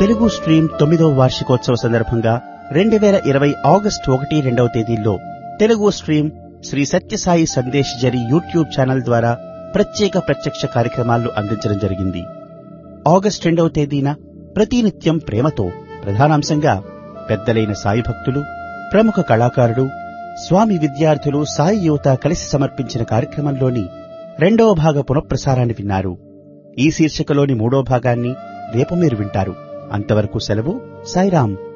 Telugu stream 9వ వార్షికోత్సవ సందర్భంగా 2020 August 1-2 తేదీల్లో తెలుగు స్ట్రీమ్ శ్రీ సత్యసాయి సందేశ్ జరి యూట్యూబ్ ఛానల్ ద్వారా ప్రత్యక్ష కార్యక్రమాలను అందించడం జరిగింది. ఆగస్టు 2వ తేదీన ప్రతినిత్యం ప్రేమతో ప్రధానాంశంగా పెద్దలైన సాయి భక్తులు, ప్రముఖ కళాకారుడు, స్వామి విద్యార్థులు, సాయి యువత కలిసి సమర్పించిన కార్యక్రమంలోని 2వ భాగ పునఃప్రసారాన్ని విన్నారు. ఈ శీర్షికలోని 3వ భాగాన్ని రేపు మీరు వింటారు. అంతవరకు సెలవు. సాయిరాం.